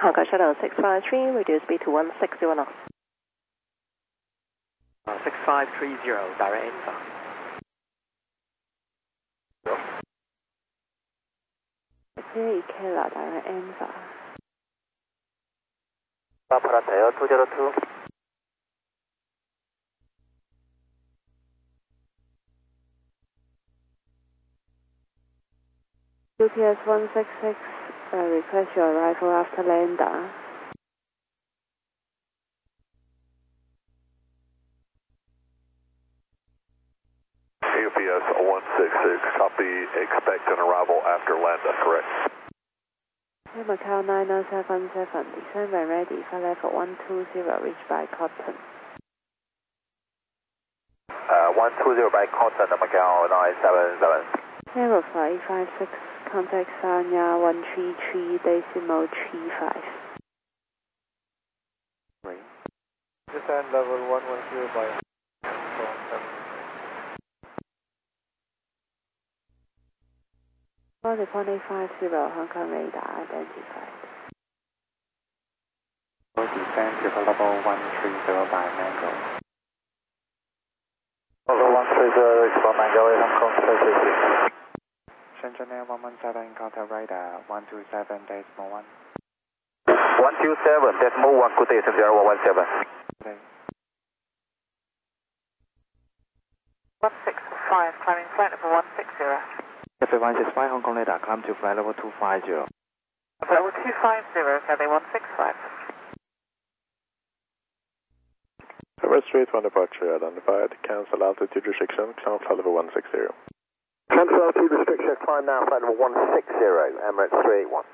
Hong Kong Shadow 653, reduce speed to 160 knots. 6530, direct info. Clear Ikela, direct info. Parateo 202. UPS 166, request your arrival after lander. UPS 166, copy, expect an arrival after Landa, correct? Macau 9077, descend when ready for level 120, reach by Cotton. 120 by Cotton, Macau 977. Level 556, contact Sanya 133.35. Descend level 110 by 40.850, Hong Kong radar identified. Descend to level 130 by Mango. Level 130, reach by Mango, Hong Kong 333. Shenzhen Air 117, contact radar 127.1. 127.1, good day, Shenzhen 117. Okay. 165, climbing flight level 160. Cafe 165, Hong Kong radar, climb to flight level 250. Level 250, Cafe 165. Emirates 321 departure identified, cancel altitude restriction, climb flight level 160. Cancel altitude restriction, climb now, flight level 160, Emirates 381.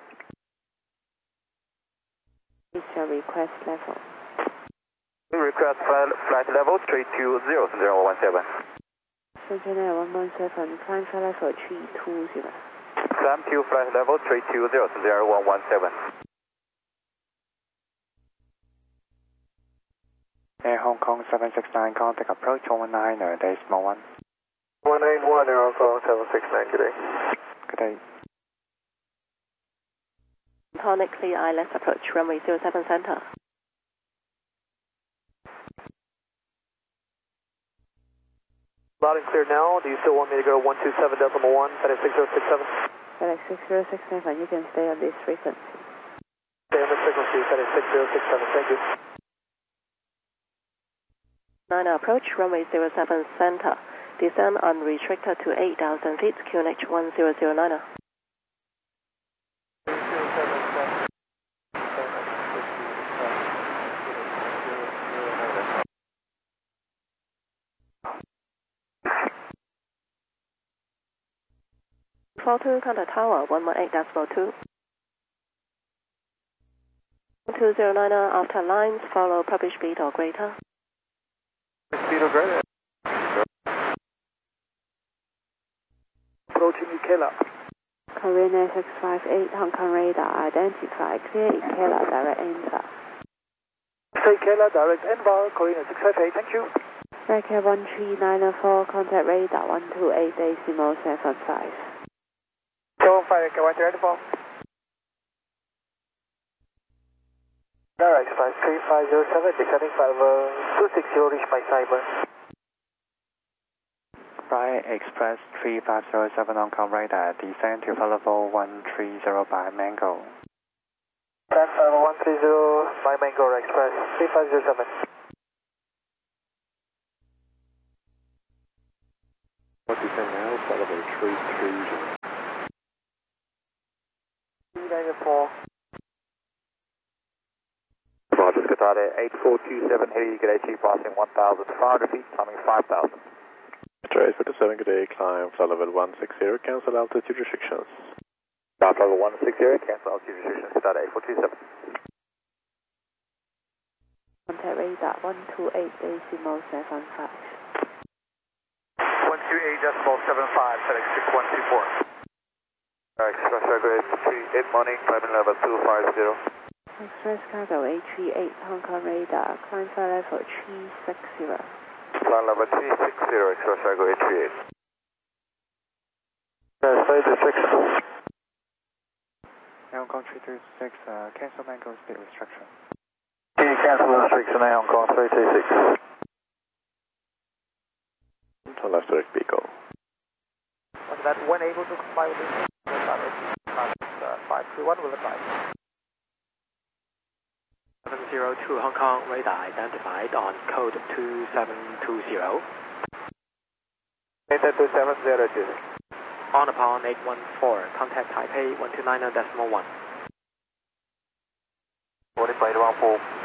Is your request level? We request flight level 320, Shenzhen 117. Shenzhen Air 117, climb flight level 320. Climb to flight level 320, Shenzhen 117. Air Hong Kong 769, contact approach 119, decimal 1. 181, Air Hong Kong 769, good day. Good day. Tonic clear ILS approach, runway 07 center. Loud and clear now. Do you still want me to go 127.1, FedEx 6067? FedEx 6067, you can stay on this frequency. Stay on this frequency, FedEx 6067, thank you. 9 approach, runway 07 center. Descend unrestricted to 8,000 feet, QNH 1009. Fall to contact tower 118.2. 1209 after lines, follow published speed or greater. Speed or greater. Approaching Ikela. Korean Air 658, Hong Kong radar identified, clear Ikela, direct enter. Say Ikela, direct Envar, Korean Air 658, thank you. Record 13904, contact radar 128.75. 75, okay, 134. Direct 53507, descending 5260, reach by Cyber. Fly Express 3507 Hong Kong radar, descend to level 130 by Mango. That's level 130 by Mango Express 3507. What descend now, flight level 330. 394. Roger, Qatar 8427, heavy Karachi, passing 1,500 feet, climbing 5,000. Qatar 847, good day, climb flight level 160, cancel altitude restrictions. Flight level 160, cancel altitude restrictions, Qatar 8427. Contact radar 128.75. 128.75, FedEx 6124. Express Cargo 38 morning, climbing level 250. Express Cargo 838, Hong Kong radar, climb flight level 360. Flight level 360, Express Cargo 838. Flight 6. Hong Kong 326, cancel mango speed restriction. Can you cancel the restriction at Hong Kong 326? Left direct Beagle. Was that when able to comply with this? 531 will advise. 702 Hong Kong radar identified on code 2720. 2702. On upon 814, contact Taipei 129.1. 4514.